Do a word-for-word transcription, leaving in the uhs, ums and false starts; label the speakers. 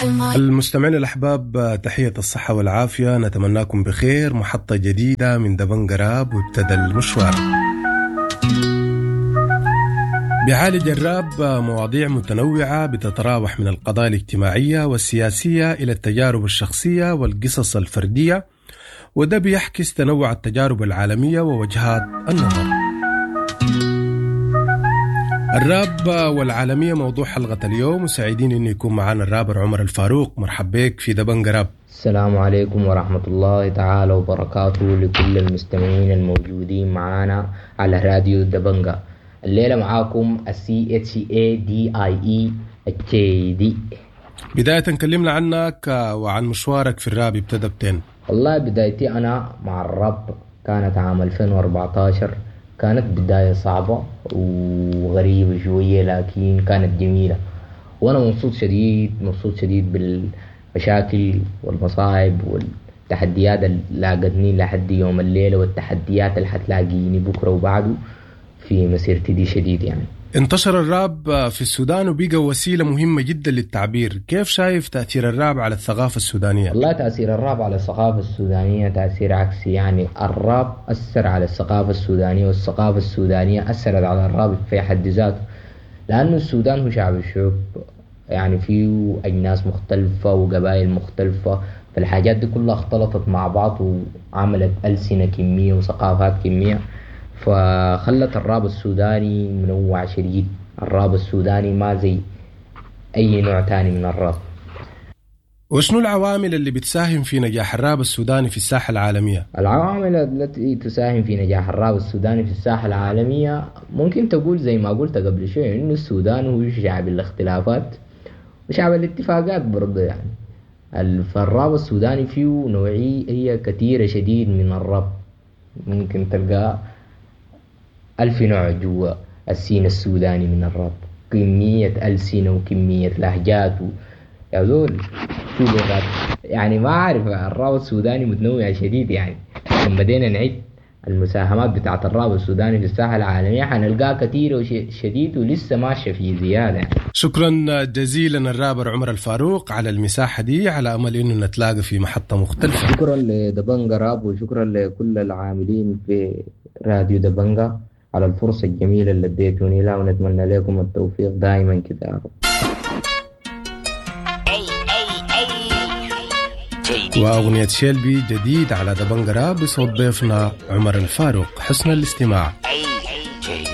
Speaker 1: المستمعين الأحباب، تحية الصحة والعافية، نتمناكم بخير. محطة جديدة من دبنج راب وابتدى المشوار. بيعالج الراب مواضيع متنوعة بتتراوح من القضايا الاجتماعية والسياسية إلى التجارب الشخصية والقصص الفردية، وده بيحكس تنوع التجارب العالمية ووجهات النظر. الراب والعالمية موضوع حلقة اليوم، وسعيدين إنه يكون معنا الرابر عمر الفاروق. مرحب بك في دبنج راب.
Speaker 2: السلام عليكم ورحمة الله تعالى وبركاته لكل المستمعين الموجودين معنا على راديو دبنجا. الليلة معاكم السي اتش اي دي اي اي الكي دي.
Speaker 1: بداية نكلمنا عنك وعن مشوارك في الراب، ابتدى بتين؟
Speaker 2: والله بدايتي أنا مع الراب كانت عام ألفين وأربعة عشر. كانت بداية صعبة وغريبة شوية لكن كانت جميلة، وأنا مبسوط شديد مبسوط شديد بالمشاكل والمصاعب والتحديات اللي لاقتني لحد يوم الليلة، والتحديات اللي حتلاقيني بكرة وبعده في مسيرتي دي شديد. يعني
Speaker 1: انتشر الراب في السودان وبقى وسيلة مهمة جدا للتعبير. كيف شايف تأثير الراب على الثقافة السودانية؟
Speaker 2: والله تأثير الراب على الثقافة السودانية تأثير عكسي. يعني الراب أثر على الثقافة السودانية، والثقافة السودانية أثرت على الراب في حد ذاته، لأنه السودان هو شعب الشعوب، يعني فيه أجناس مختلفة وقبائل مختلفة، فالحاجات دي كلها اختلطت مع بعض وعملت ألسنة كمية وثقافات كمية، فخلت الراب السوداني منوع شديد. الراب السوداني ما زي أي نوع تاني من الراب.
Speaker 1: وشنو العوامل اللي بتساهم في نجاح الراب السوداني في الساحة العالمية؟
Speaker 2: العوامل التي تساهم في نجاح الراب السوداني في الساحة العالمية ممكن تقول زي ما قلت قبل شوي، إنه السودان هو شعب الاختلافات وشعب الاتفاقات برضه. يعني فالراب السوداني فيه نوعية كثيرة شديد من الراب، ممكن تلقى ألف نوع جوا السين السوداني من الراب، كمية ألسنة وكمية لهجات و... يا زول شو لغات. يعني ما أعرف، الراب السوداني متنوع شديد. يعني لما بدينا نعد المساهمات بتاعت الراب السوداني في الساحة العالمية حنلقاها كثيرة وشديد ولسه ماشية في زيادة. يعني.
Speaker 1: شكرا جزيلا الرابر عمر الفاروق على المساحة دي، على أمل إنه نتلاقى في محطة مختلفة.
Speaker 2: شكرا لدبنجا راب، وشكرا لكل العاملين في راديو دبنجا على الفرصة الجميلة اللي اديتوني لها، ونتمنى لكم التوفيق دائما كده يا رب.
Speaker 1: وأغنية شيلبي جديد على دبنج راب بصوت ضيفنا عمر الفاروق. حسن الاستماع.